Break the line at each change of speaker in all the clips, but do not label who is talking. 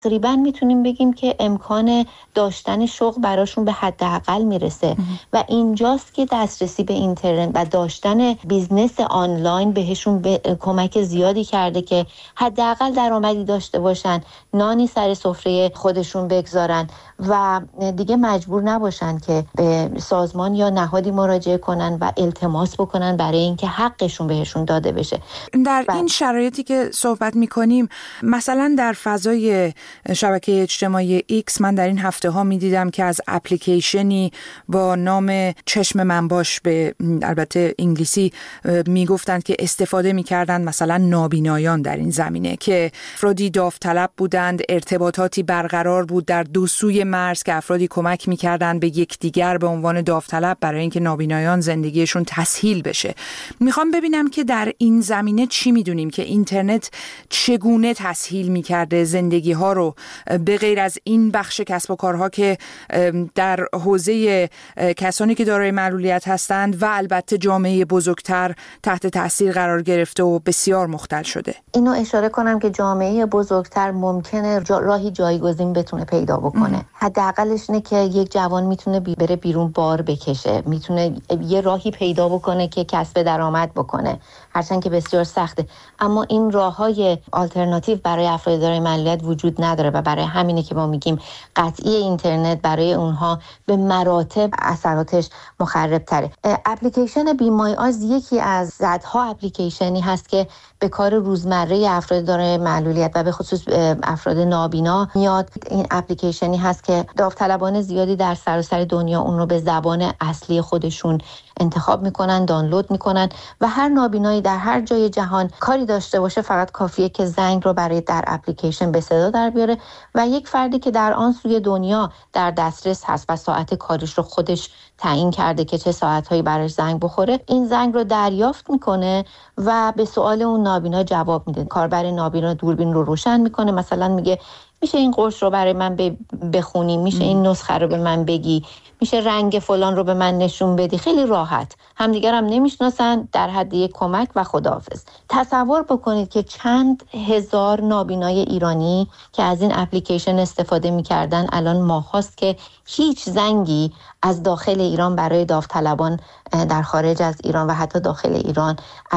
تقریبا میتونیم بگیم که امکان داشتن شغل براشون به حداقل میرسه و اینجاست که دسترسی به اینترنت و داشتن بیزنس آنلاین بهشون کمک زیادی کرده که حداقل درآمدی داشته باشن، نانی سر سفره خودشون بگذارن و دیگه مجبور نباشن که به سازمان یا نهادی مراجعه کنن و التماس بکنن برای اینکه حقشون بهشون داده بشه.
در این شرایطی که صحبت میکنیم، مثلا در فضای شبکه اجتماعی ایکس، من در این هفته ها میدیدم که از اپلیکیشنی با نام چشم من باش، به البته انگلیسی، میگفتند که استفاده میکردند مثلا نابینایان در این زمینه که افرادی داوطلب بودند، ارتباطاتی برقرار بود در دو سوی مرز که افرادی کمک میکردند به یکدیگر به عنوان داوطلب برای اینکه نابینایان زندگیشون تسهیل بشه. میخوام ببینم که در این زمینه چی میدونیم که اینترنت چگونه تسهیل میکرده زندگی ها رو، به غیر از این بخش کسب و کارها که در حوزه کسانی که دارای معلولیت هستند و البته جامعه بزرگتر تحت تاثیر قرار گرفته و بسیار مختل شده.
اینو اشاره کنم که جامعه بزرگتر ممکنه راهی جایگزین بتونه پیدا بکنه. حداقلش اینه که یک جوان میتونه بره بیرون بار بکشه، میتونه یه راهی پیدا بکنه که کسب درآمد بکنه، هرچند که بسیار سخته، اما این راههای آلترناتیو برای افراد دارای معلولیت وجود نداره و برای همینه که ما میگیم قطعی اینترنت برای اونها به مراتب اثراتش مخرب تره. اپلیکیشن بی مای آیز یکی از صدها اپلیکیشنی هست که به کار روزمره افراد دارای معلولیت و به خصوص افراد نابینا میاد. این اپلیکیشنی هست که داوطلبان زیادی در سراسر دنیا اون رو به زبان اصلی خودشون انتخاب میکنن، دانلود میکنن و هر نابینایی در هر جای جهان کاری داشته باشه فقط کافیه که زنگ رو برای در اپلیکیشن به صدا در بیاره و یک فردی که در آن سوی دنیا در دسترس هست و ساعت کارش رو خودش تعیین کرده که چه ساعتهایی براش زنگ بخوره، این زنگ رو دریافت میکنه و به سوال اون نابینا جواب میده. کاربر نابینا دوربین رو روشن میکنه، مثلا میگه میشه این قرص رو برای من بخونی، میشه این نسخه رو به من بگی، میشه رنگ فلان رو به من نشون بدی. خیلی راحت، همدیگر هم نمیشناسن، در حد یک کمک و خداحافظ. تصور بکنید که چند هزار نابینای ایرانی که از این اپلیکیشن استفاده میکردن الان ماهاست که هیچ زنگی از داخل ایران برای داوطلبان در خارج از ایران و حتی داخل ایران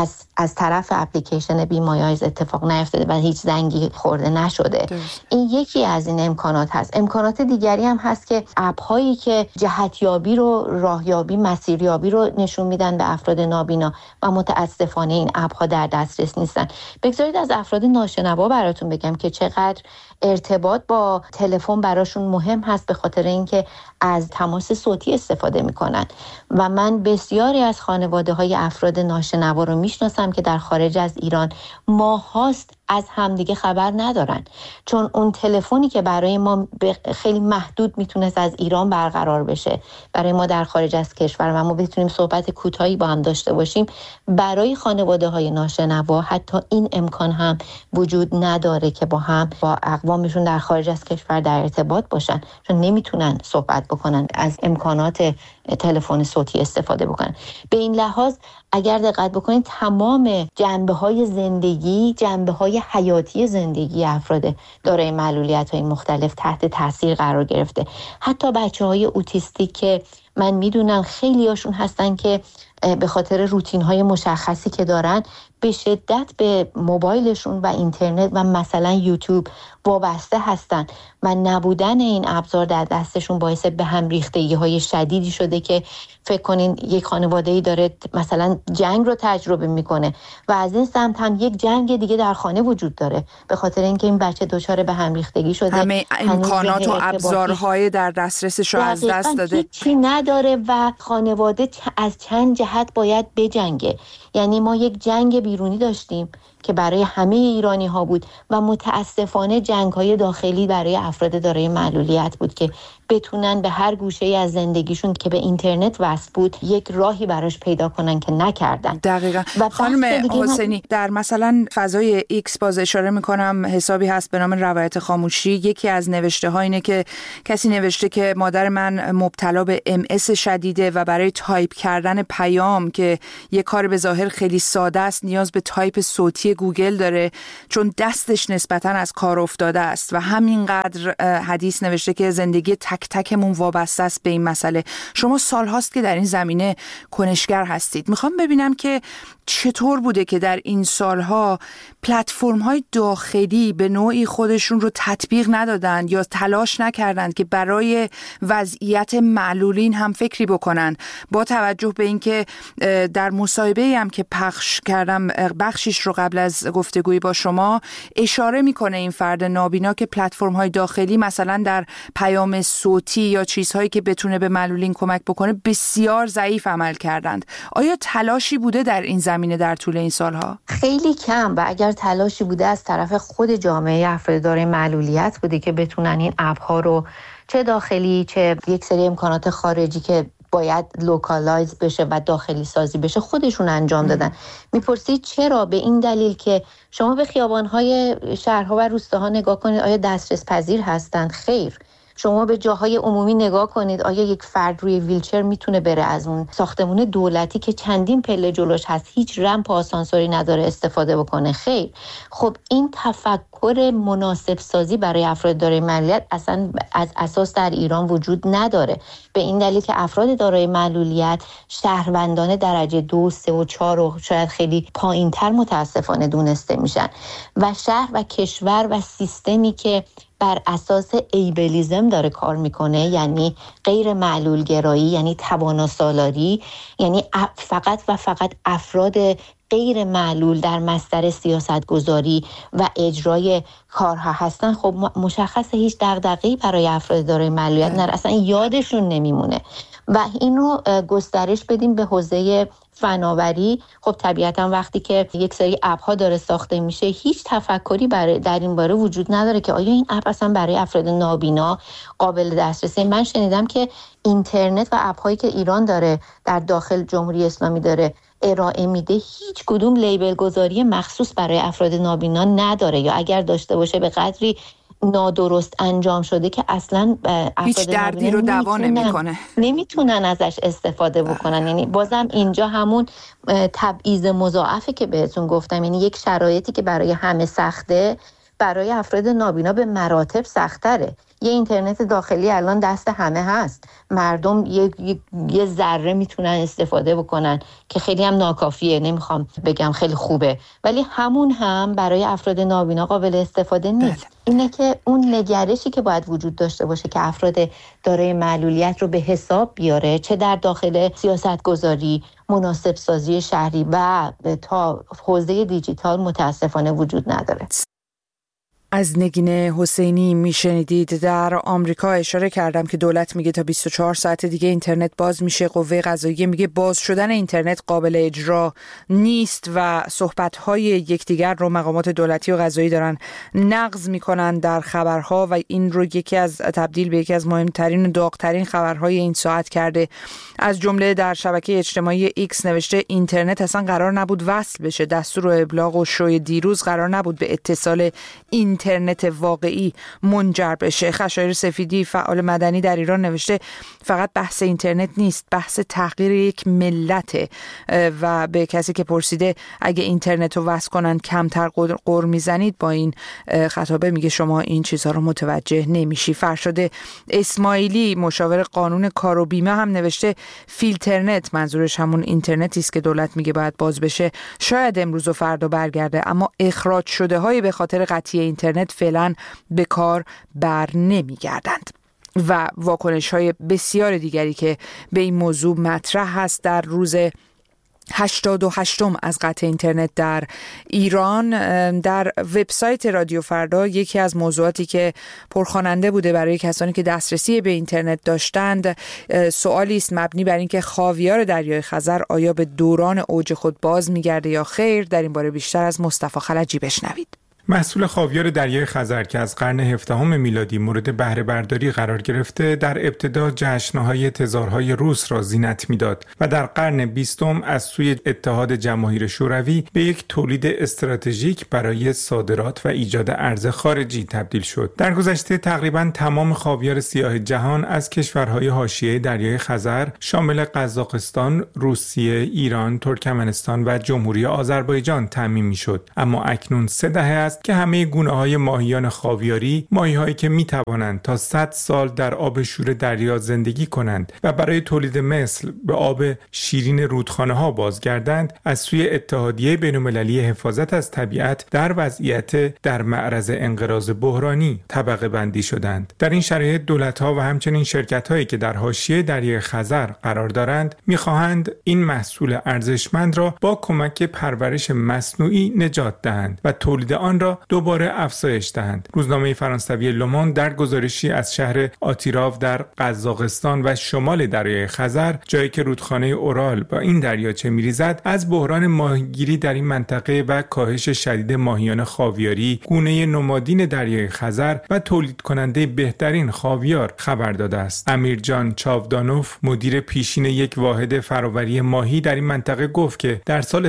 از طرف اپلیکیشن بی مای آیز اتفاق نیفتاده و هیچ زنگی خورده نشده. این یکی از این امکانات هست. امکانات دیگری هم هست که اپ هایی که جهتیابی رو، راهیابی، مسیریابی رو نشون میدن به افراد نابینا و متاسفانه این اپ ها در دسترس نیستن. بگذارید از افراد ناشنوا براتون بگم که چقدر ارتباط با تلفن براشون مهم هست، به خاطر اینکه از تماس صوتی استفاده میکنن و من بسیاری از خانواده های افراد ناشنوا رو میشناسم که در خارج از ایران ماهاست از همدیگه خبر ندارن، چون اون تلفنی که برای ما خیلی محدود میتونست از ایران برقرار بشه برای ما در خارج از کشور و ما بتونیم صحبت کوتاهی با هم داشته باشیم، برای خانواده های ناشنوا حتی این امکان هم وجود نداره که با هم با اقوامشون در خارج از کشور در ارتباط باشن، چون نمیتونن صحبت بکنن، از امکانات تلفن صوتی استفاده بکنن. به این لحاظ اگر دقت بکنید تمام جنبه‌های زندگی، جنبه‌های حیاتی زندگی افراد دارای معلولیت‌های مختلف تحت تاثیر قرار گرفته. حتی بچه‌های اوتیستیک که من میدونم خیلی هاشون هستن که به خاطر روتین‌های مشخصی که دارن به شدت به موبایلشون و اینترنت و مثلا یوتیوب وابسته هستن و نبودن این ابزار در دستشون باعث به هم ریختگی‌های شدیدی شده که فکر کنین یک خانواده‌ای داره مثلا جنگ رو تجربه میکنه و از این سمت هم یک جنگ دیگه در خانه وجود داره به خاطر اینکه این بچه دچار به هم ریختگی شده،
همه امکانات و ابزارهای در دسترسش رو از دست داده،
هیچی نداره و خانواده از چند جهت باید بجنگه. یعنی ما یک جنگ بیرونی داشتیم که برای همه ایرانی ها بود و متاسفانه جنگ های داخلی برای افراد دارای معلولیت بود که بتونن به هر گوشه ای از زندگیشون که به اینترنت وصل بود یک راهی براش پیدا کنن که نکردن.
دقیقا. خانم حسینی، در مثلا فضای ایکس باز اشاره میکنم حسابی هست به نام روایت خاموشی. یکی از نوشته ها اینه که کسی نوشته که مادر من مبتلا به MS شدیده و برای تایپ کردن پیام که یک کار به ظاهر خیلی ساده است نیاز به تایپ صوتی زندگی گوگل داره، چون دستش نسبتاً از کار افتاده است و همینقدر حدیث نوشته که زندگی تک تکمون وابسته است به این مسئله. شما سالهاست که در این زمینه کنشگر هستید. میخوام ببینم که چطور بوده که در این سالها پلتفرم‌های داخلی به نوعی خودشون رو تطبیق ندادند یا تلاش نکردند که برای وضعیت معلولین هم فکری بکنن، با توجه به اینکه در مصاحبه‌ای هم که پخش کردم بخشیش رو قبل از گفتگویی با شما اشاره میکنه این فرد نابینا که پلتفرم‌های داخلی مثلا در پیام صوتی یا چیزهایی که بتونه به معلولین کمک بکنه بسیار ضعیف عمل کردند. آیا تلاشی بوده در این زمینه در طول این سالها؟
خیلی کم، و اگر تلاشی بوده از طرف خود جامعه افراد دارای معلولیت بوده که بتونن این اپ‌ها رو چه داخلی چه یک سری امکانات خارجی که باید لوکالایز بشه و داخلی سازی بشه خودشون انجام دادن. میپرسید چرا؟ به این دلیل که شما به خیابان‌های شهرها و روستاها نگاه کنید، آیا دسترس پذیر هستند؟ خیر. شما به جاهای عمومی نگاه کنید، آیا یک فرد روی ویلچر میتونه بره از اون ساختمون دولتی که چندین پله جلوش هست هیچ رمپ و آسانسوری نداره استفاده بکنه؟ خیر. خب این تفکر مناسب سازی برای افراد دارای معلولیت اصلا از اساس در ایران وجود نداره، به این دلیل که افراد دارای معلولیت شهروندان درجه 2، 3 و 4 و شاید خیلی پایین‌تر متاسفانه دونسته میشن و شهر و کشور و سیستمی که بر اساس ایبلیزم داره کار میکنه، یعنی غیر معلول گرایی، یعنی توانا سالاری، یعنی فقط و فقط افراد غیر معلول در مصدر سیاست گذاری و اجرای کارها هستن، خب مشخصه هیچ دغدغه‌ای برای افراد دارای معلولیت نداره، اصلا یادشون نمیمونه. و این رو گسترش بدیم به حوزه فناوری. خب طبیعتا وقتی که یک سری اپ ها داره ساخته میشه هیچ تفکری در این باره وجود نداره که آیا این اپ اصلا برای افراد نابینا قابل دسترسی. من شنیدم که اینترنت و اپ هایی که ایران داره در داخل جمهوری اسلامی داره ارائه میده هیچ کدوم لیبل گذاری مخصوص برای افراد نابینا نداره، یا اگر داشته باشه به قدری نادرست انجام شده که اصلا
هیچ دردی رو دوا نمیکنه،
نمیتونن ازش استفاده بکنن. یعنی بازم اینجا همون تبعیض مضاعفه که بهتون گفتم، یعنی یک شرایطی که برای همه سخته برای افراد نابینا به مراتب سخت‌تره. یه اینترنت داخلی الان دست همه هست، مردم یه ذره میتونن استفاده بکنن که خیلی هم ناکافیه، نمیخوام بگم خیلی خوبه، ولی همون هم برای افراد نابینا قابل استفاده نیست. اینه که اون نگرشی که باید وجود داشته باشه که افراد دارای معلولیت رو به حساب بیاره، چه در داخل سیاست گذاری، مناسب سازی شهری و تا حوزه دیجیتال، متاسفانه وجود نداره.
از نگین حسینی میشنیدید. در آمریکا اشاره کردم که دولت میگه تا 24 ساعت دیگه اینترنت باز میشه. قوه قضاییه میگه باز شدن اینترنت قابل اجرا نیست و صحبت‌های یکدیگر رو مقامات دولتی و قضایی دارن نقض میکنن در خبرها و این رو تبدیل به یکی از مهمترین و داغ‌ترین خبرهای این ساعت کرده. از جمله در شبکه اجتماعی ایکس نوشته اینترنت اصلا قرار نبود وصل بشه. دستور و ابلاغ و شوی دیروز قرار نبود به اتصال اینترنت واقعی منجر بشه. خشایار سفیدی فعال مدنی در ایران نوشته فقط بحث اینترنت نیست، بحث تغییر یک ملته. و به کسی که پرسیده اگه اینترنت رو وصل کنن کمتر غر میزنید با این خطابه، میگه شما این چیزها رو متوجه نمیشی. فرشاد اسماعیلی مشاور قانون کار و بیمه هم نوشته فیلترنت، منظورش همون اینترنتی است که دولت میگه باید باز بشه، شاید امروز و فردا برگرده، اما اخراج شده های به خاطر قطعی اینترنت فعلا به کار بر نمیگردند. و واکنش‌های بسیار دیگری که به این موضوع مطرح هست در روز 88م از قطع اینترنت در ایران. در وبسایت رادیو فردا یکی از موضوعاتی که پرخواننده بوده برای کسانی که دسترسی به اینترنت داشتند سوالی است مبنی بر اینکه خاویار دریای خزر آیا به دوران اوج خود باز میگرده یا خیر. در این باره بیشتر از مصطفی خلجی بشنوید.
محصول خاویار دریای خزر که از قرن 17 میلادی مورد بهره برداری قرار گرفته، در ابتدا جشن‌های تزارهای روس را زینت می‌داد و در قرن 20 از سوی اتحاد جماهیر شوروی به یک تولید استراتژیک برای صادرات و ایجاد ارز خارجی تبدیل شد. در گذشته تقریباً تمام خاویار سیاه جهان از کشورهای حاشیه دریای خزر شامل قزاقستان، روسیه، ایران، ترکمنستان و جمهوری آذربایجان تامین می‌شد. اما اکنون 3 دهه است که همه گونه‌های ماهیان خاویاری، ماهی‌هایی که می‌توانند تا 100 سال در آب شور دریا زندگی کنند و برای تولید مثل به آب شیرین رودخانه‌ها بازگردند، از سوی اتحادیه بین‌المللی حفاظت از طبیعت در وضعیت در معرض انقراض بحرانی طبقه بندی شدند. در این شرایط دولت‌ها و همچنین شرکت‌هایی که در حاشیه دریای خزر قرار دارند می‌خواهند این محصول ارزشمند را با کمک پرورش مصنوعی نجات دهند و تولید آن را دوباره افزایش دهند. روزنامه فرانسوی لوموند در گزارشی از شهر آتیراو در قزاقستان و شمال دریای خزر، جایی که رودخانه اورال با این دریاچه می‌ریزد، از بحران ماهیگیری در این منطقه و کاهش شدید ماهیان خاویاری، گونه نمادین دریای خزر و تولید کننده بهترین خاویار خبر داده است. امیرجان چاودانوف، مدیر پیشین یک واحد فرآوری ماهی در این منطقه، گفت که در سال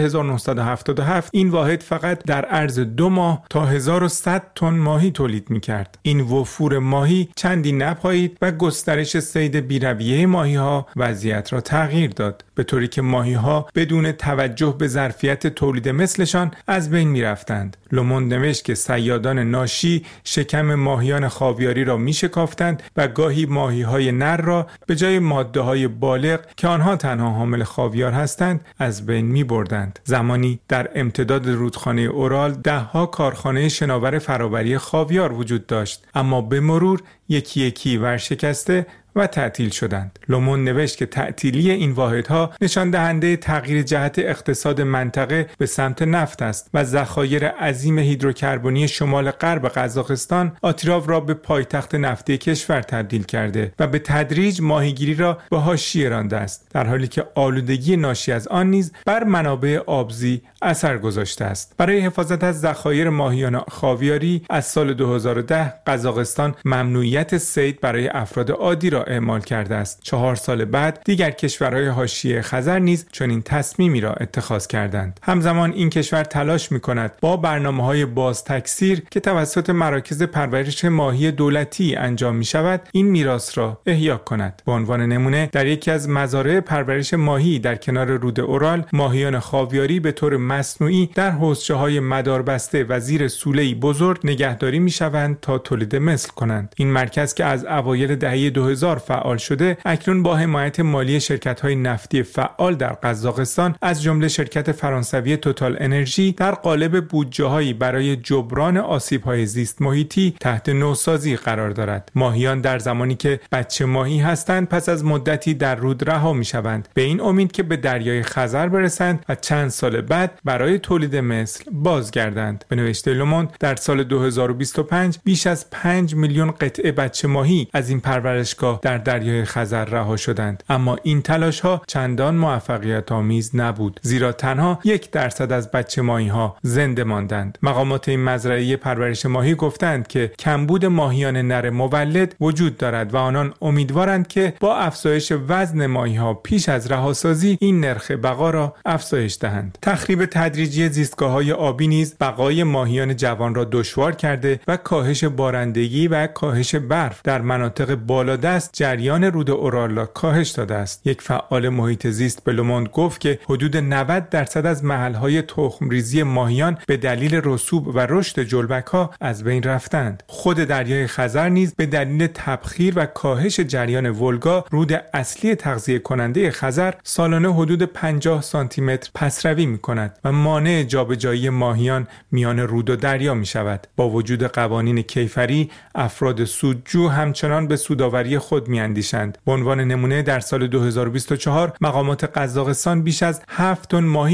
1977 این واحد فقط در عرض 2 ماه تا 1100 تن ماهی تولید می‌کرد. این وفور ماهی چندی نپایید و گسترش صید بی‌رویه ماهی‌ها وضعیت را تغییر داد، به طوری که ماهی‌ها بدون توجه به ظرفیت تولید مثلشان از بین می‌رفتند. لوموند نوشت که صیادان ناشی شکم ماهیان خاویاری را می‌شکافتند و گاهی ماهی‌های نر را به جای ماده‌های بالغ که آنها تنها حامل خاویار هستند از بین می‌بردند. زمانی در امتداد رودخانه اورال ده‌ها کارخانه شناور فرآوری خاویار وجود داشت، اما به مرور یکی یکی ورشکسته و تعطیل شدند. لوموند نوشت که تعطیلی این واحدها نشان دهنده تغییر جهت اقتصاد منطقه به سمت نفت است و ذخایر عظیم هیدروکربنی شمال غرب قزاقستان آتیراو را به پایتخت نفتی کشور تبدیل کرده و به تدریج ماهیگیری را به حاشیه رانده است، در حالی که آلودگی ناشی از آن نیز بر منابع آبزی اثر گذاشته است. برای حفاظت از ذخایر ماهیان خاویاری از سال 2010 قزاقستان ممنوعیت صید برای افراد عادی را اعمال کرده است. 4 سال بعد دیگر کشورهای حاشیه خزر نیز چنین تصمیمی را اتخاذ کردند. همزمان این کشور تلاش می‌کند با برنامه‌های بازتکثیر که توسط مراکز پرورش ماهی دولتی انجام می‌شود این میراث را احیا کند. به عنوان نمونه در یکی از مزارع پرورش ماهی در کنار رود اورال، ماهیان خاویاری به طور مصنوعی در حوضچه‌های مداربسته و زیر سوله‌ای بزرگ نگهداری می‌شوند تا تولید مثل کنند. این مرکز که از اوایل دهه 2000 فعال شده، اکنون با حمایت مالی شرکت‌های نفتی فعال در قزاقستان از جمله شرکت فرانسوی توتال انرژی در قالب بودجه‌هایی برای جبران آسیب‌های زیست محیطی تحت نوسازی قرار دارد. ماهیان در زمانی که بچه ماهی هستند پس از مدتی در رود رها می‌شوند، به این امید که به دریای خزر برسند و چند سال بعد برای تولید مثل بازگردند. به نوشته لوموند در سال 2025 بیش از 5 میلیون قطعه بچه ماهی از این پرورشگاه در دریای خزر رها شدند، اما این تلاش‌ها چندان موفقیت آمیز نبود، زیرا تنها 1% از بچه ماهی‌ها زنده ماندند. مقامات این مزرعه پرورش ماهی گفتند که کمبود ماهیان نر مولد وجود دارد و آنان امیدوارند که با افزایش وزن ماهی‌ها پیش از رهاسازی این نرخ بقا را افزایش دهند. تخریب تدریجی زیستگاه‌های آبی نیز بقای ماهیان جوان را دشوار کرده و کاهش بارندگی و کاهش برف در مناطق بالادست جریان رود اورال را کاهش داده است. یک فعال محیط زیست به لوموند گفت که حدود 90% از محل‌های تخم‌ریزی ماهیان به دلیل رسوب و رشد جلبک‌ها از بین رفتند. خود دریای خزر نیز به دلیل تبخیر و کاهش جریان ولگا، رود اصلی تغذیه کننده خزر، سالانه حدود 50 سانتی متر پسروی می‌کند و مانع جابجایی ماهیان میان رود و دریا می‌شود. با وجود قوانین کیفری، افراد سودجو همچنان به سودآوری خود می‌اندیشند. به عنوان نمونه در سال 2024 مقامات قزاقستان بیش از 7 تن ماهی را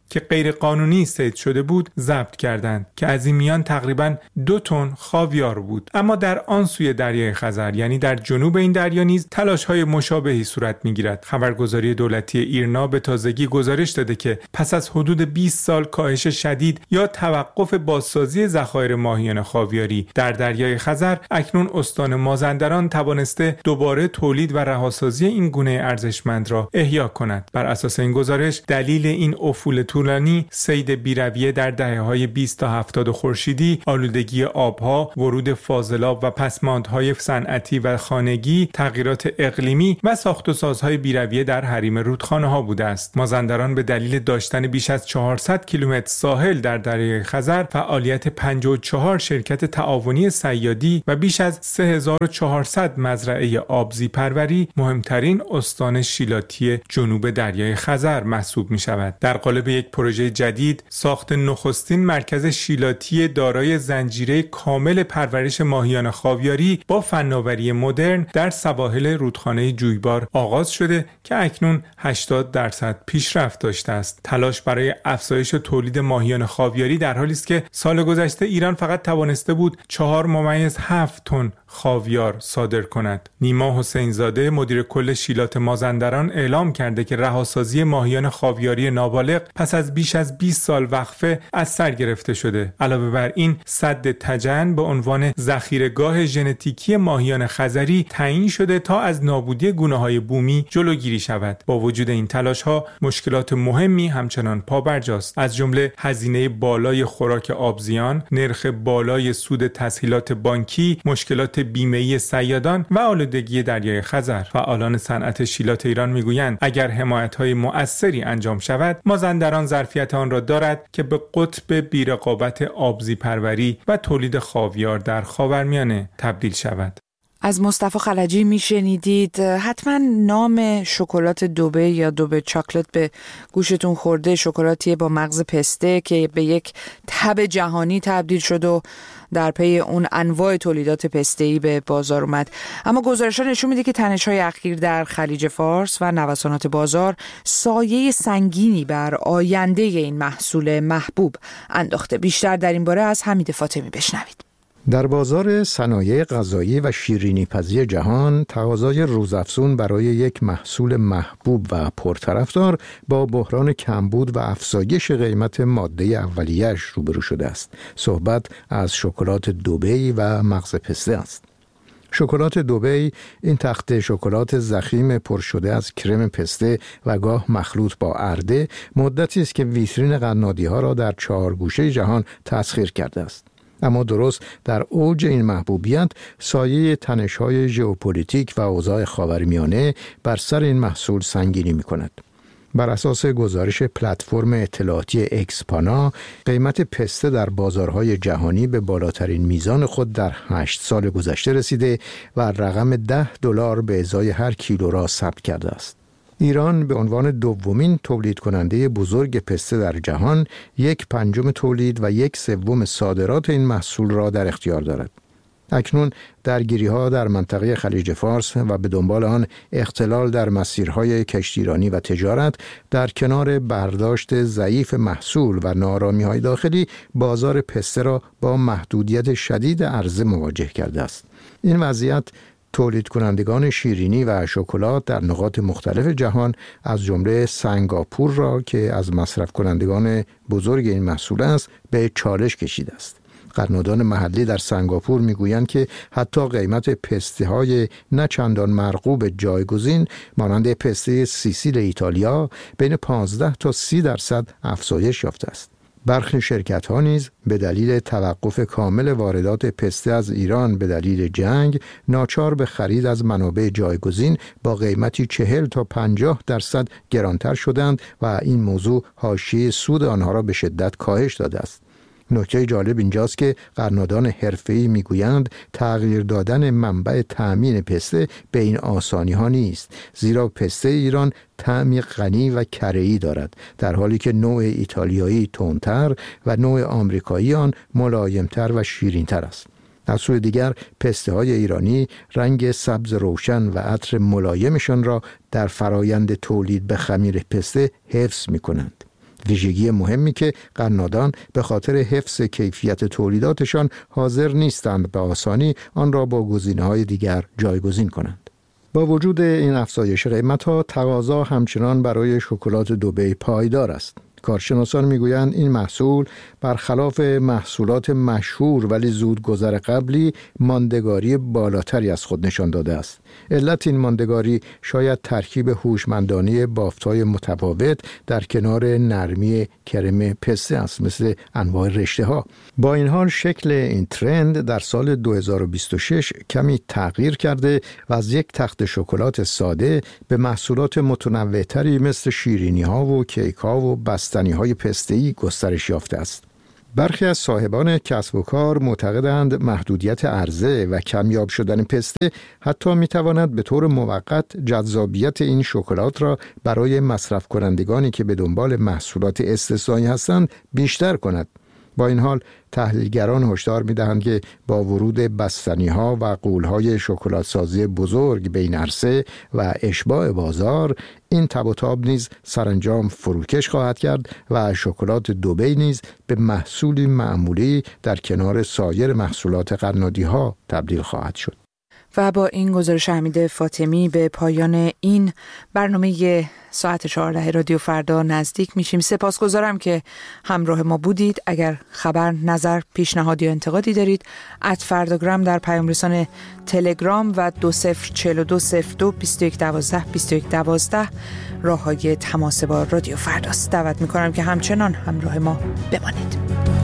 که غیر قانونی صید شده بود ضبط کردند که از این میان تقریباً 2 تن خاویار بود. اما در آن سوی دریای خزر، یعنی در جنوب این دریا نیز تلاش‌های مشابهی صورت می‌گیرد. خبرگزاری دولتی ایرنا به تازگی گزارش داده که پس از حدود 20 سال کاهش شدید یا توقف بازسازی ذخایر ماهیان خاویاری در دریای خزر، اکنون استان مازندران توانسته دوباره تولید و رهاسازی این گونه ارزشمند را احیا کند. بر اساس این گزارش دلیل این افول طولانی صید بی‌رویه در دهه‌های 20 تا 70 خورشیدی، آلودگی آبها، ورود فاضلاب و پسماندهای صنعتی و خانگی، تغییرات اقلیمی و ساخت و سازهای بی‌رویه در حریم رودخانه‌ها بوده است. مازندران به دلیل داشتن بیش از 400 کیلومتر ساحل در دریای خزر، فعالیت 54 شرکت تعاونی صیادی و بیش از 3400 مزرعه آبزی پروری، مهمترین استان شیلاتی جنوب دریای خزر محسوب می شود. در قالب یک پروژه جدید، ساخت نخستین مرکز شیلاتی دارای زنجیره کامل پرورش ماهیان خاویاری با فناوری مدرن در سواحل رودخانه جویبار آغاز شده که اکنون 80% پیشرفت داشته است. تلاش برای افزایش تولید ماهیان خاویاری در حالی است که سال گذشته ایران فقط توانسته بود 4.7 تن خاویار صادر کند. نیما حسین زاده مدیر کل شیلات مازندران اعلام کرده که رهاسازی ماهیان خاویاری نابالغ پس از بیش از 20 سال وقفه از سر گرفته شده. علاوه بر این، سد تجن به عنوان ذخیره‌گاه ژنتیکی ماهیان خزری تعیین شده تا از نابودی گونه‌های بومی جلوگیری شود. با وجود این تلاش‌ها، مشکلات مهمی همچنان پابرجاست، از جمله هزینه بالای خوراک آبزیان، نرخ بالای سود تسهیلات بانکی، مشکلات بیمه‌ای صیادان و آلودگی دریای خزر. فعالان صنعت شیلات ایران میگویند اگر حمایت‌های مؤثری انجام شود، مازندران ظرفیت آن را دارد که به قطب بی‌رقابت آبزی پروری و تولید خاویار در خاورمیانه تبدیل شود.
از مصطفی خلجی میشنیدید. حتما نام شکلات دبی یا دبی چاکلت به گوشتون خورده. شکلاتی با مغز پسته که به یک تب جهانی تبدیل شد و در پی اون انواع تولیدات پسته‌ای به بازار اومد. اما گزارش‌ها نشون میده که تنش‌های اخیر در خلیج فارس و نوسانات بازار سایه سنگینی بر آینده این محصول محبوب انداخته. بیشتر در این باره از حمید فاطمی بشنوید.
در بازار صنایع غذایی و شیرینی‌پزی جهان، تقاضای روزافزون برای یک محصول محبوب و پرطرفدار با بحران کمبود و افزایش قیمت ماده اولیه‌اش روبرو شده است. صحبت از شکلات دبی و مغز پسته است. شکلات دبی، این تخته شکلات ضخیم پر شده از کرم پسته و گاه مخلوط با ارده، مدتی است که ویترین قنادی‌ها را در 4 گوشه جهان تسخیر کرده است. اما درست در اوج این محبوبیت، سایه تنش‌های ژئوپلیتیک و اوضاع خاورمیانه بر سر این محصول سنگینی می‌کند. بر اساس گزارش پلتفرم اطلاعاتی اکسپانا، قیمت پسته در بازارهای جهانی به بالاترین میزان خود در 8 سال گذشته رسیده و رقم $10 به ازای هر کیلو را ثبت کرده است. ایران به عنوان دومین تولید کننده بزرگ پسته در جهان، 1/5 تولید و 1/3 صادرات این محصول را در اختیار دارد. اکنون درگیری‌ها در منطقه خلیج فارس و به دنبال آن اختلال در مسیرهای کشتیرانی و تجارت، در کنار برداشت ضعیف محصول و ناآرامی‌های داخلی، بازار پسته را با محدودیت شدید عرضه مواجه کرده است. این وضعیت تولید کنندگان شیرینی و شکلات در نقاط مختلف جهان از جمله سنگاپور را که از مصرف کنندگان بزرگ این محصول است به چالش کشیده است. قنادان محلی در سنگاپور میگویند که حتی قیمت پسته‌های نه چندان مرغوب جایگزین مانند پسته سیسیل ایتالیا بین 15 تا 30% افزایش یافته است. برخی شرکت‌ها نیز به دلیل توقف کامل واردات پسته از ایران به دلیل جنگ، ناچار به خرید از منابع جایگزین با قیمتی 40 تا 50% گرانتر شدند و این موضوع حاشیه سود آنها را به شدت کاهش داده است. نکته جالب اینجاست که قنادان حرفه‌ای میگویند تغییر دادن منبع تأمین پسته به این آسانی ها نیست، زیرا پسته ایران طعمی غنی و کره‌ای دارد، در حالی که نوع ایتالیایی تندتر و نوع آمریکایی آن ملایمتر و شیرینتر است. از سوی دیگر پسته های ایرانی رنگ سبز روشن و عطر ملایمشان را در فرایند تولید به خمیر پسته حفظ می کنند. ویژگی مهمی که قنادان به خاطر حفظ کیفیت تولیداتشان حاضر نیستند به آسانی آن را با گزینه‌های دیگر جایگزین کنند. با وجود این افزایش قیمت‌ها، تقاضا همچنان برای شکلات دبی پایدار است. کارشناسان میگویند این محصول برخلاف محصولات مشهور ولی زودگذر قبلی ماندگاری بالاتری از خود نشان داده است. علت این ماندگاری شاید ترکیب هوشمندانه بافت‌های متفاوت در کنار نرمی کرم پسته است، مثل انواع رشته‌ها. با این حال شکل این ترند در سال 2026 کمی تغییر کرده و از یک تخت شکلات ساده به محصولات متنوع‌تری مثل شیرینی‌ها و کیک‌ها و بستنی‌های پسته‌ای گسترش یافته است. برخی از صاحبان کسب و کار معتقدند محدودیت عرضه و کمیاب شدن پسته حتی می‌تواند به طور موقت جذابیت این شکلات را برای مصرف کنندگانی که به دنبال محصولات استثنایی هستند بیشتر کند. با این حال تحلیلگران هشدار می‌دهند که با ورود بستنی‌ها و غول‌های شکلات‌سازی بزرگ به این عرصه و اشباع بازار، این تب و تاب نیز سرانجام فروکش خواهد کرد و شکلات دبی نیز به محصولی معمولی در کنار سایر محصولات قنادی‌ها تبدیل خواهد شد.
و با این گزارش حمید فاطمی به پایان این برنامه ساعت 14 رادیو فردا نزدیک میشیم. سپاسگزارم که همراه ما بودید. اگر خبر، نظر، پیشنهاد یا انتقادی دارید، @فرداگرام در پیام رسان تلگرام و 2042022112 راههای تماس با رادیو فرداست. دعوت میکنم که همچنان همراه ما بمانید.